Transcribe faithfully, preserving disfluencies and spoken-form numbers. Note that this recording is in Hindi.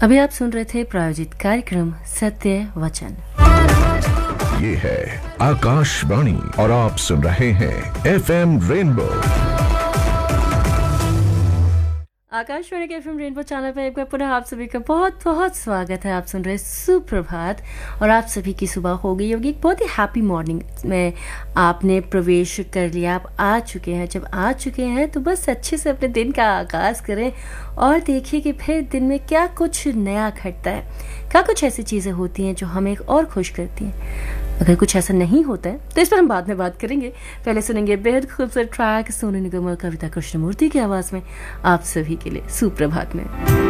अभी आप सुन रहे थे प्रायोजित कार्यक्रम सत्य वचन। ये है आकाशवाणी और आप सुन रहे हैं एफ एम रेनबो। आकाशवाणी के एफएम रेनबो चैनल पर एक बार पुनः आप सभी का बहुत बहुत स्वागत है। आप सुन रहे सुप्रभात और आप सभी की सुबह हो गई होगी एक बहुत ही हैप्पी मॉर्निंग में आपने प्रवेश कर लिया। आप आ चुके हैं, जब आ चुके हैं तो बस अच्छे से अपने दिन का आगाज़ करें और देखिए कि फिर दिन में क्या कुछ नया घटता है, क्या कुछ ऐसी चीज़ें होती हैं जो हमें और खुश करती हैं। अगर कुछ ऐसा नहीं होता है तो इस पर हम बाद में बात करेंगे। पहले सुनेंगे बेहद खूबसूरत ट्रैक सोनू निगम और कविता कृष्णमूर्ति की आवाज़ में आप सभी के लिए सुप्रभात में।